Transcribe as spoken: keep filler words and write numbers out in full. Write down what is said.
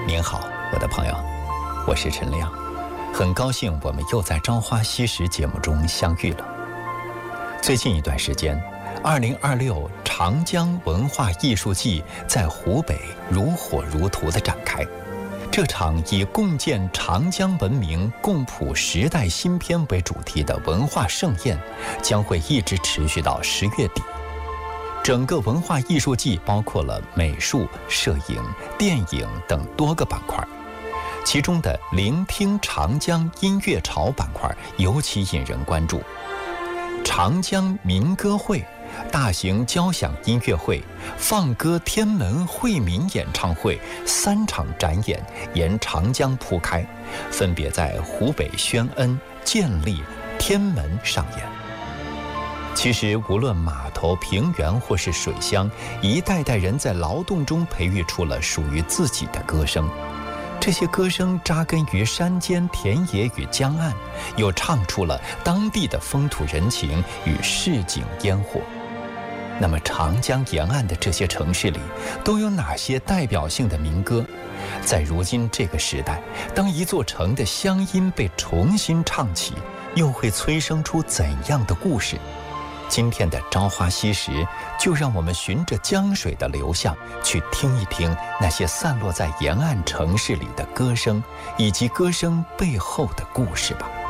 您好，我的朋友，我是陈亮，很高兴我们又在《朝花夕拾》节目中相遇了。最近一段时间，二零二六长江文化艺术季在湖北如火如荼地展开。这场以共建长江文明、共谱时代新篇为主题的文化盛宴，将会一直持续到十月底。整个文化艺术季包括了美术、摄影、电影等多个板块，其中的聆听长江音乐潮板块尤其引人关注。长江民歌会、大型交响音乐会、放歌天门惠民演唱会三场展演沿长江铺开，分别在湖北宣恩、建立、天门上演。其实无论码头、平原或是水乡，一代代人在劳动中培育出了属于自己的歌声。这些歌声扎根于山间、田野与江岸，又唱出了当地的风土人情与市井烟火。那么长江沿岸的这些城市里，都有哪些代表性的民歌？在如今这个时代，当一座城的乡音被重新唱起，又会催生出怎样的故事？今天的朝花夕拾，就让我们循着江水的流向，去听一听那些散落在沿岸城市里的歌声，以及歌声背后的故事吧。